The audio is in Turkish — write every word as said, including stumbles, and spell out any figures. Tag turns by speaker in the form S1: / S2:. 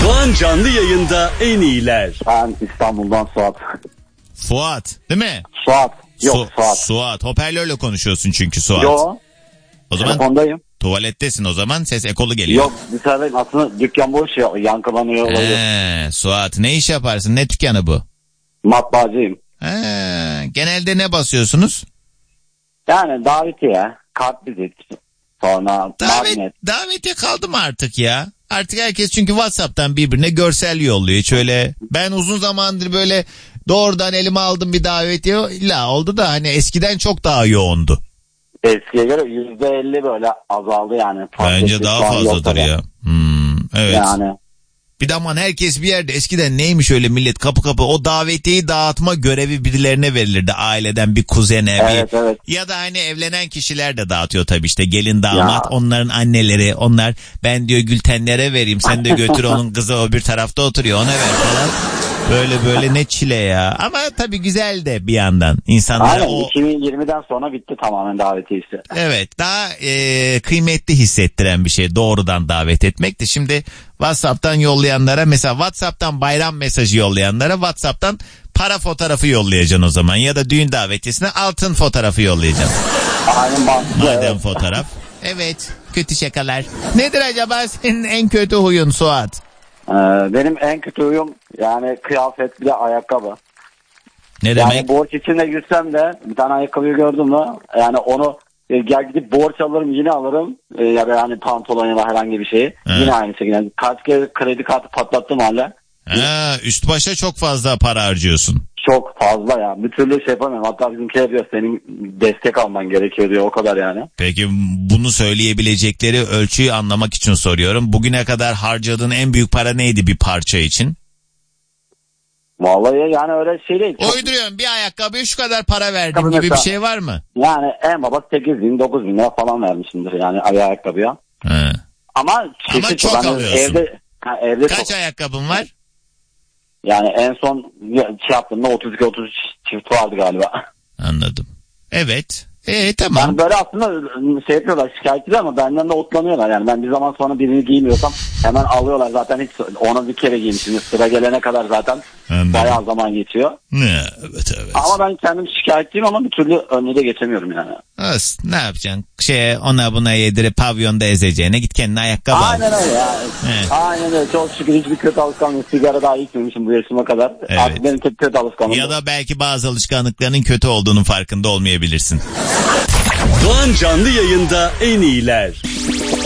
S1: Doğan canlı yayında en iyiler.
S2: Ben İstanbul'dan Suat.
S3: Fuat değil mi?
S2: Suat. Yok
S3: Su-
S2: Suat.
S3: Suat. Hoparlörle konuşuyorsun çünkü Suat.
S2: Yok.
S3: O zaman
S2: Telefondayım.
S3: tuvalettesin o zaman, ses ekolu geliyor.
S2: Yok dışarıdayım, aslında dükkan boş ya, yankılanıyor olabilir.
S3: He, Suat ne iş yaparsın? Ne dükkanı bu?
S2: Matbaacıyım.
S3: He, genelde ne basıyorsunuz?
S2: Yani davetiye, kartvizit, sonra
S3: Davet,
S2: magnet.
S3: davetiye kaldı mı artık ya? Artık herkes çünkü WhatsApp'tan birbirine görsel yolluyor. Hiç öyle ben uzun zamandır böyle doğrudan elime aldım bir davetiye, illa oldu da hani eskiden çok daha yoğundu.
S2: Eskiye göre yüzde elli böyle azaldı yani.
S3: Bence daha fazladır ya. Hmm, evet.
S2: Yani.
S3: Bir de aman herkes bir yerde, eskiden neymiş öyle millet kapı kapı o davetiyeyi dağıtma görevi birilerine verilirdi. Aileden bir kuzene
S2: Evet,
S3: bir
S2: evet.
S3: ya da hani evlenen kişiler de dağıtıyor tabii, işte gelin damat
S2: Ya.
S3: onların anneleri, onlar ben diyor Gültenlere vereyim sen de götür onun kızı o bir tarafta oturuyor ona ver falan. Böyle böyle ne çile ya. Ama tabii güzel de bir yandan. İnsanlara
S2: Aynen
S3: o...
S2: iki bin yirmiden sonra bitti tamamen davetiyesi.
S3: Evet, daha e, kıymetli hissettiren bir şey doğrudan davet etmek de. Şimdi WhatsApp'tan yollayanlara, mesela WhatsApp'tan bayram mesajı yollayanlara WhatsApp'tan para fotoğrafı yollayacaksın o zaman. Ya da düğün davetiyesine altın fotoğrafı yollayacaksın.
S2: Aynen mantıklı.
S3: Madem
S2: Evet.
S3: fotoğraf. Evet, kötü şakalar. Nedir acaba senin en kötü huyun Suat?
S2: Ee, benim en kötü huyum yani kıyafet, bir de ayakkabı.
S3: Ne
S2: Yani
S3: demek?
S2: borç içinde girsem de bir tane ayakkabıyı gördüm mü yani onu e, gel gidip borç alırım yine alırım e, ya da yani pantolon ya da herhangi bir şeyi
S3: He.
S2: yine aynı şekilde. Yani kaç kere kredi kartı patlattım hala.
S3: Ha, üst başa çok fazla para harcıyorsun.
S2: Çok fazla ya. Bir türlü şey yapamıyorum. Hatta bizimkiler diyor senin destek alman gerekiyor diyor, o kadar yani.
S3: Peki bunu söyleyebilecekleri ölçüyü anlamak için soruyorum. Bugüne kadar harcadığın en büyük para neydi bir parça için?
S2: Vallahi yani öyle şey değil. Çok,
S3: Uyduruyorum, bir ayakkabıya şu kadar para verdim
S2: Tabii
S3: gibi bir
S2: mesela-
S3: şey var mı?
S2: yani en baba sekiz bin dokuz bin lira falan vermişimdir yani ayakkabıya.
S3: He.
S2: Ama,
S3: Ama
S2: çeşit
S3: çok
S2: hani
S3: alıyorsun.
S2: Evde, ha, evde
S3: Kaç
S2: çok.
S3: ayakkabın var?
S2: Yani en son şey yaptığımda otuz iki otuz üç çift vardı galiba.
S3: Anladım. Evet. E tamam.
S2: Yani böyle aslında şey yapıyorlar, şikayetçiler ama benden de otlanıyorlar. Yani ben bir zaman sonra birini giymiyorsam hemen alıyorlar, zaten hiç onu bir kere giymişim. Sıra gelene kadar zaten
S3: Anladım.
S2: bayağı zaman geçiyor.
S3: Ne, evet evet.
S2: Ama ben kendim şikayetçiyim ama bir türlü önüne de geçemiyorum yani.
S3: As, ne yapacaksın? Şey, ona buna yedirip pavyonda ezeceğine git kendine ayakkabı al.
S2: Aynen öyle ya.
S3: Evet.
S2: Aynen öyle. Çok şükür hiçbir kötü alışkanlık, sigara daha içmemişim bu yaşıma kadar.
S3: Evet.
S2: Artık benim tek kötü alışkanlığım.
S3: Ya da belki bazı alışkanlıklarının kötü olduğunun farkında olmayabilirsin.
S1: Doğan canlı yayında en iyiler.